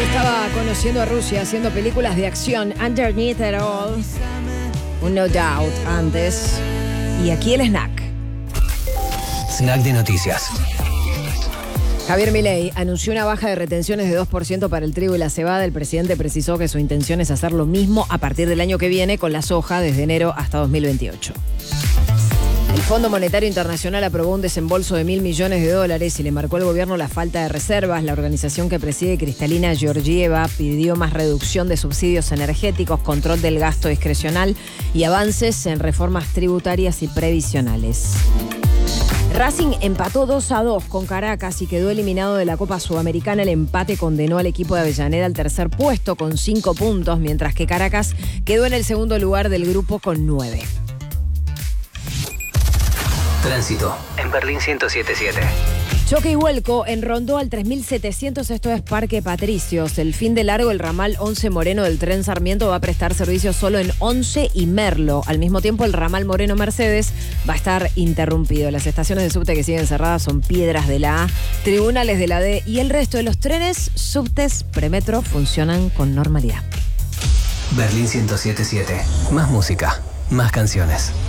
Estaba conociendo a Rusia haciendo películas de acción. Underneath It All, un No Doubt antes. Y aquí el snack. Snack de noticias. Javier Milei anunció una baja de retenciones de 2% para el trigo y la cebada. El presidente precisó que su intención es hacer lo mismo a partir del año que viene con la soja desde enero hasta 2028. El Fondo Monetario Internacional aprobó un desembolso de $1.000 millones y le marcó al gobierno la falta de reservas. La organización que preside Kristalina Georgieva pidió más reducción de subsidios energéticos, control del gasto discrecional y avances en reformas tributarias y previsionales. Racing empató 2-2 con Caracas y quedó eliminado de la Copa Sudamericana. El empate condenó al equipo de Avellaneda al tercer puesto con 5 puntos, mientras que Caracas quedó en el segundo lugar del grupo con 9. Tránsito en Berlín 107.7. Choque y vuelco en Rondó al 3700, esto es Parque Patricios. El fin de largo, el ramal 11 Moreno del tren Sarmiento va a prestar servicio solo en 11 y Merlo. Al mismo tiempo, el ramal Moreno Mercedes va a estar interrumpido. Las estaciones de subte que siguen cerradas son Piedras de la A, Tribunales de la D y el resto de los trenes, subtes, premetro funcionan con normalidad. Berlín 107.7. Más música, más canciones.